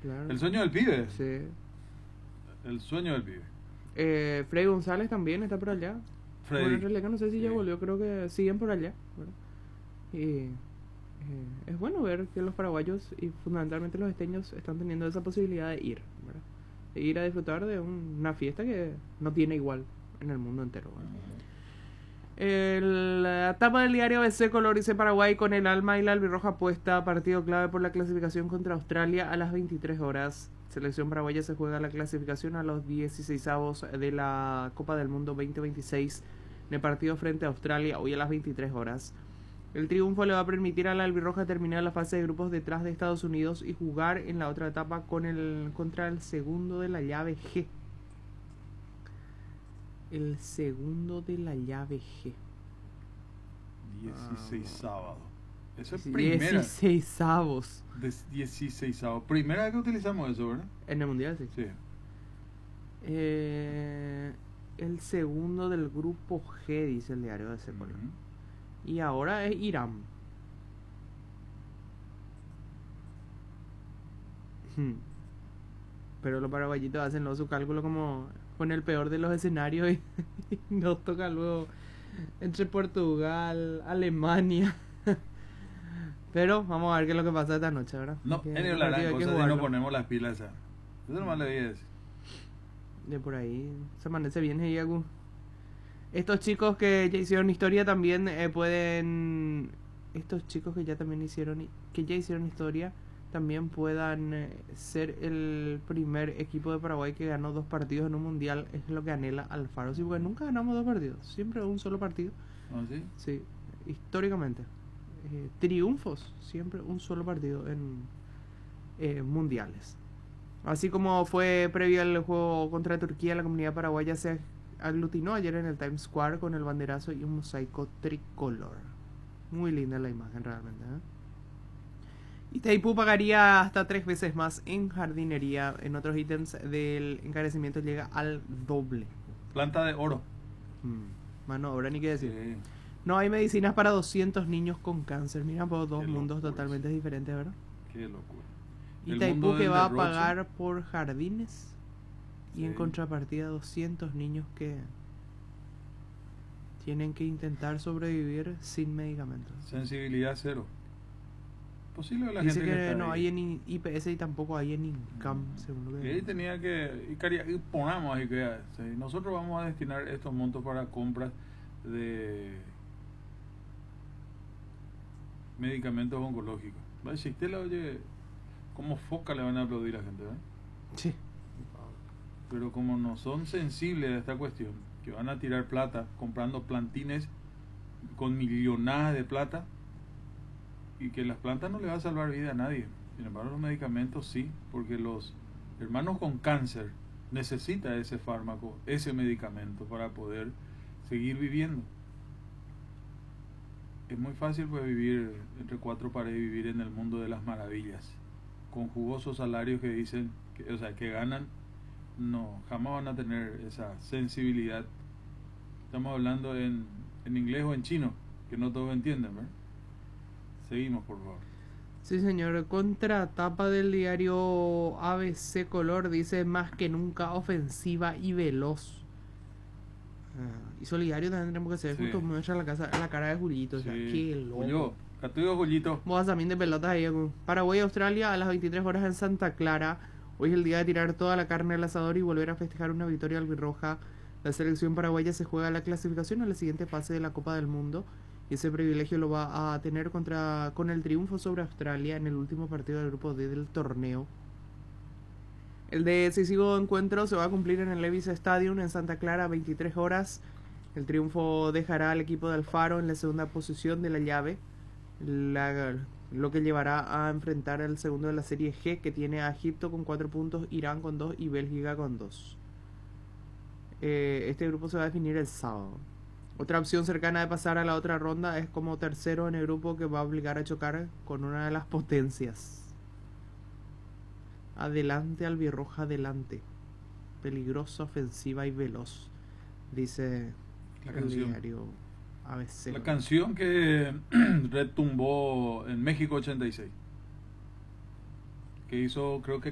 Claro. El sueño del pibe. Sí. El sueño del pibe. Freddy González también está por allá. Freddy. Bueno, en realidad no sé si ya Sí. volvió, creo que siguen por allá, ¿verdad? Y es bueno ver que los paraguayos y fundamentalmente los esteños están teniendo esa posibilidad de ir, ¿verdad? De ir a disfrutar de una fiesta que no tiene igual en el mundo entero, ¿verdad? La tapa del diario ABC Color dice: Paraguay con el alma y la albirroja puesta, partido clave por la clasificación contra Australia a las 23 horas. Selección paraguaya se juega la clasificación a los 16avos de la Copa del Mundo 2026 en el partido frente a Australia hoy a las 23 horas. El triunfo le va a permitir a la albirroja terminar la fase de grupos detrás de Estados Unidos y jugar en la otra etapa contra el segundo de la llave G. El segundo de la llave G. 16 sábado. Eso es primera. 16avos. 16 sábado. Primera vez que utilizamos eso, ¿verdad? En el mundial, sí. Sí. El segundo del grupo G, dice el diario de Secola. Y ahora es Irán. Pero los paraguayitos hacen su cálculo como con el peor de los escenarios y nos toca luego entre Portugal, Alemania. Pero vamos a ver qué es lo que pasa esta noche, ¿verdad? No, Que en el partido hay que si no jugarlo. ponemos las pilas esa. Eso nomás le voy a decir. De por ahí se amanece bien, Heiagu. Estos chicos que ya hicieron historia también pueden... Estos chicos que ya también hicieron... Que ya hicieron historia también puedan ser el primer equipo de Paraguay que ganó 2 partidos en un mundial. Es lo que anhela Alfaro. Sí, porque nunca ganamos 2 partidos. Siempre un solo partido. ¿Ah, sí? Sí, históricamente. Triunfos. Siempre un solo partido en mundiales. Así como fue previo al juego contra Turquía, la comunidad paraguaya se aglutinó ayer en el Times Square con el banderazo y un mosaico tricolor. Muy linda la imagen realmente, ¿eh? Itaipú pagaría hasta 3 veces más en jardinería. En otros ítems del encarecimiento llega al doble. Planta de oro. Mano, ahora ni qué decir. Sí. No hay medicinas para 200 niños con cáncer. Mira, por dos Qué mundos locura. totalmente diferentes, ¿verdad? Qué locura. El Itaipú mundo que del va a derroche. pagar por jardines y Sí. en contrapartida 200 niños que tienen que intentar sobrevivir sin medicamentos. Sensibilidad cero. Posible que la Dice gente que está no ahí. hay en IPS y tampoco hay en INCAM, según lo Y ahí que... tenía que y ponamos ahí que sí, nosotros vamos a destinar estos montos para compras de medicamentos oncológicos. Va a decir, oye, como foca le van a aplaudir a la gente, ¿eh? Sí. Pero como no son sensibles a esta cuestión, que van a tirar plata comprando plantines con millonadas de plata, y que las plantas no le va a salvar vida a nadie. Sin embargo, los medicamentos sí, porque los hermanos con cáncer necesitan ese fármaco, ese medicamento para poder seguir viviendo. Es muy fácil pues vivir entre 4 paredes, vivir en el mundo de las maravillas, con jugosos salarios que dicen, que ganan, no, jamás van a tener esa sensibilidad. Estamos hablando en inglés o en chino, que no todos entienden, ¿verdad? Seguimos, por favor. Sí, señor. Contratapa del diario ABC Color dice: más que nunca ofensiva y veloz. Y solidario también tenemos que ser. Sí. Justo muestra la cara de Julito. O sea, Sí. qué loco. Julio, Catuyo Julito. Vamos también de pelotas ahí. Paraguay, Australia a las 23 horas en Santa Clara. Hoy es el día de tirar toda la carne al asador y volver a festejar una victoria albirroja. La selección paraguaya se juega la clasificación a la siguiente fase de la Copa del Mundo. Y ese privilegio lo va a tener con el triunfo sobre Australia en el último partido del grupo D del torneo. El decisivo encuentro se va a cumplir en el Levi's Stadium en Santa Clara a 23 horas. El triunfo dejará al equipo de Alfaro en la segunda posición de la llave, lo que llevará a enfrentar al segundo de la serie G, que tiene a Egipto con 4 puntos, Irán con 2 y Bélgica con 2. Este grupo se va a definir el sábado. Otra opción cercana de pasar a la otra ronda es como tercero en el grupo, que va a obligar a chocar con una de las potencias. Adelante, albirroja, adelante. Peligrosa, ofensiva y veloz, dice el diario ABC. La canción que retumbó en México 86, que hizo, creo que